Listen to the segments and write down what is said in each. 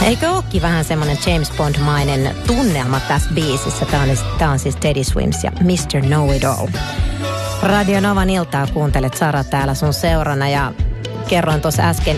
Eikö ookin vähän semmoinen James Bond-mainen tunnelma tässä biisissä? Tämä on siis Teddy Swims ja Mr. Know-It-All. Radio Novan iltaa kuuntelet, Sara täällä sun seurana, ja kerroin tuossa äsken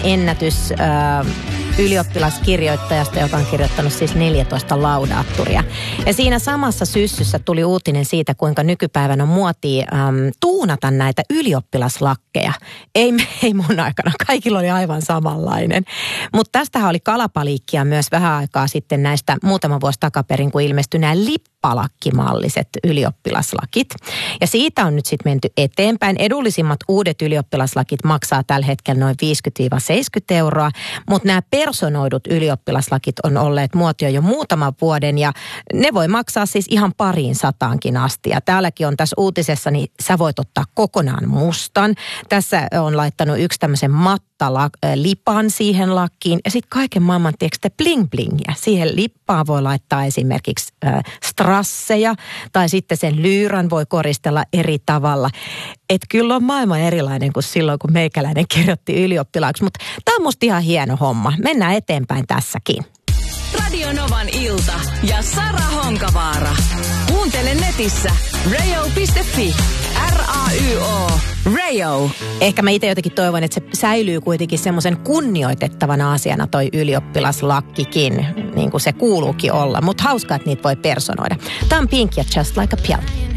ylioppilaskirjoittajasta, joka on kirjoittanut siis 14 laudaatturia. Ja siinä samassa syssyssä tuli uutinen siitä, kuinka nykypäivänä on muotia tuunata näitä ylioppilaslakkeja. Ei mun aikana, kaikilla oli aivan samanlainen. Mutta tästähän oli kalapaliikkia myös vähän aikaa sitten näistä muutama vuosi takaperin, kun ilmestyi nämä lippalakkimalliset ylioppilaslakit. Ja siitä on nyt sitten menty eteenpäin. Edullisimmat uudet ylioppilaslakit maksaa tällä hetkellä noin 50-70 €, mutta nämä personoidut ylioppilaslakit on olleet muotia jo muutaman vuoden, ja ne voi maksaa siis ihan 200:aankin asti. Ja täälläkin on tässä uutisessa, niin sä voit ottaa kokonaan mustan. Tässä on laittanut yksi tämmöisen lipan siihen lakkiin, ja sitten kaiken maailman, tiedätkö, bling-blingiä. Siihen lippaan voi laittaa esimerkiksi strasseja, tai sitten sen lyyrän voi koristella eri tavalla. Että kyllä on maailma erilainen kuin silloin, kun meikäläinen kirjoitti ylioppilaaksi, mutta tämä on musta ihan hieno homma. Mennään eteenpäin tässäkin. Radio Novan ilta ja Sara Honkavaara. Kuuntele netissä rayo.fi. RAYO. Rayo. Ehkä mä itse jotenkin toivon, että se säilyy kuitenkin semmoisen kunnioitettavana asiana toi ylioppilaslakkikin, niin kuin se kuuluukin olla. Mutta hauskaa, että niitä voi personoida. Tämä on Pink ja Just Like a Pill.